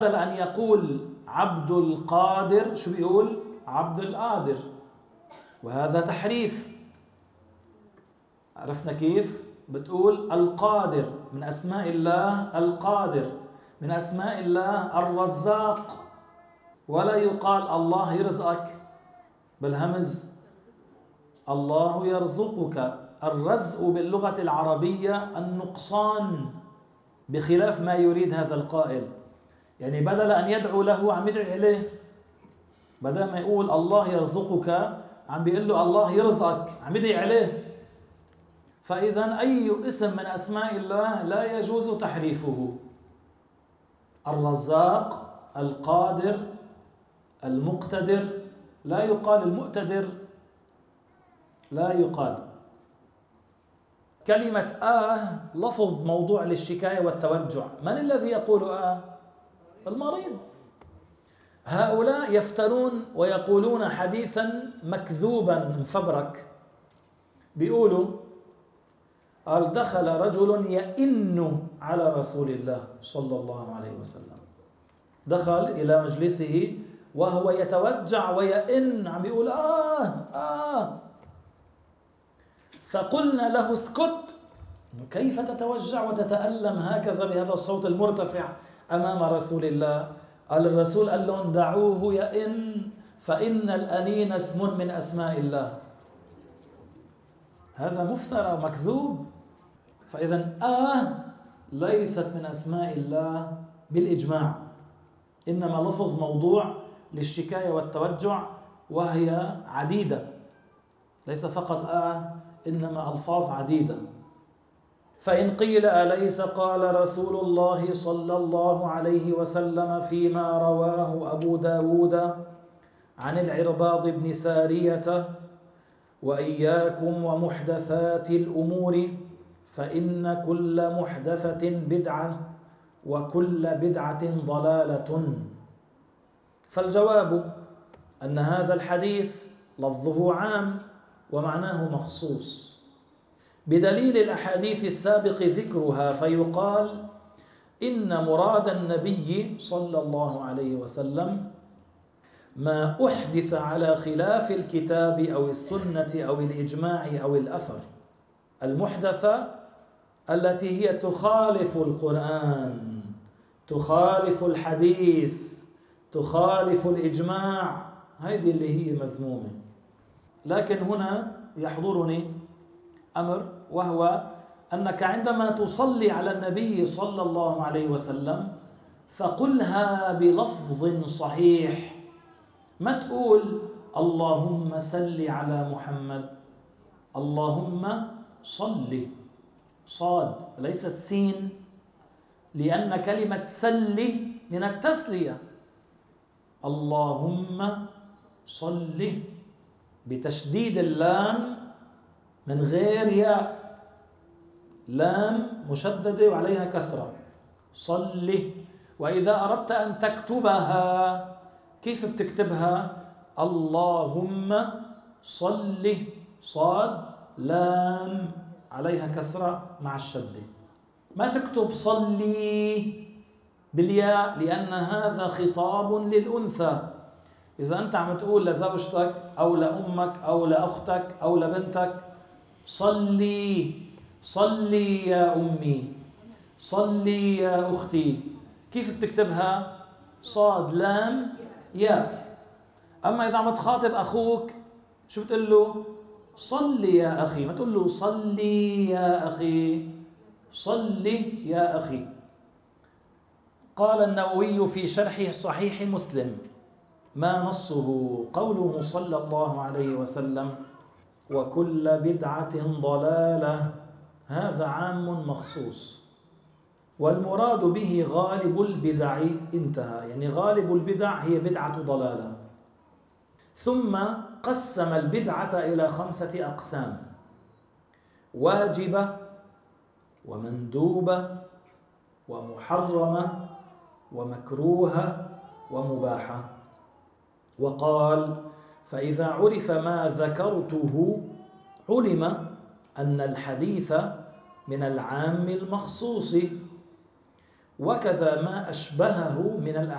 بدل أن يقول عبد القادر شو بيقول؟ عبد القادر، وهذا تحريف. عرفنا كيف؟ بتقول القادر من أسماء الله، القادر من أسماء الله الرزاق، ولا يقال الله يرزقك بالهمز، الله يرزقك. الرزق باللغة العربية النقصان، بخلاف ما يريد هذا القائل. يعني بدل أن يدعو له عم يدعي إليه، بدل ما يقول الله يرزقك عم بيقول له الله يرزقك، عم يدعي عليه. فإذا أي اسم من أسماء الله لا يجوز تحريفه. الرزاق، القادر، المقتدر، لا يقال المؤتدر، لا يقال. كلمة لفظ موضوع للشكاية والتوجع. من الذي يقول المريض. هؤلاء يفترون ويقولون حديثا مكذوبا مفبرك. بيقولوا قال دخل رجل يئن على رسول الله صلى الله عليه وسلم، دخل إلى مجلسه وهو يتوجع ويئن، عم بيقول فقلنا له اسكت، كيف تتوجع وتتألم هكذا بهذا الصوت المرتفع أمام رسول الله؟ قال الرسول قال لهم دعوه يئن فإن الأنين اسم من أسماء الله. هذا مفترى مكذوب. فإذا ليست من أسماء الله بالإجماع، إنما لفظ موضوع للشكاية والتوجع، وهي عديدة، ليس فقط إنما ألفاظ عديدة. فإن قيل أليس قال رسول الله صلى الله عليه وسلم فيما رواه أبو داود عن العرباض بن سارية وإياكم ومحدثات الأمور فإن كل محدثة بدعة وكل بدعة ضلالة. فالجواب أن هذا الحديث لفظه عام ومعناه مخصوص بدليل الأحاديث السابق ذكرها، فيقال إن مراد النبي صلى الله عليه وسلم ما أحدث على خلاف الكتاب أو السنة أو الإجماع أو الأثر. المحدثة التي هي تخالف القرآن، تخالف الحديث، تخالف الإجماع، هذه اللي هي مذمومة. لكن هنا يحضرني أمر، وهو أنك عندما تصلي على النبي صلى الله عليه وسلم فقلها بلفظ صحيح، ما تقول اللهم صل على محمد، اللهم صل، صاد ليست سين، لأن كلمة سل من التسلية. اللهم صل بتشديد اللام من غير ياء، لام مشددة وعليها كسرة، صل. وإذا أردت أن تكتبها كيف بتكتبها؟ اللهم صل، صاد لام عليها كسرة مع الشدة. ما تكتب صلي بالياء، لأن هذا خطاب للأنثى. إذا أنت عم تقول لزوجتك أو لأمك أو لأختك أو لبنتك صلي، صلي يا أمي، صلي يا أختي، كيف بتكتبها؟ صاد لام ياء. أما إذا عم تخاطب أخوك شو بتقول له؟ صلي يا أخي، ما تقول له صلي يا أخي، صلي يا أخي. قال النووي في شرح صحيح مسلم ما نصه قوله صلى الله عليه وسلم وكل بدعة ضلالة، هذا عام مخصوص، والمراد به غالب البدع، انتهى. يعني غالب البدع هي بدعة ضلالة. ثم قسم البدعة إلى 5 أقسام: واجبة ومندوبة ومحرمة ومكروهة ومباحة. وقال فإذا عرف ما ذكرته علم أن الحديث من العام المخصوص، وكذا ما أشبهه من الأحاديث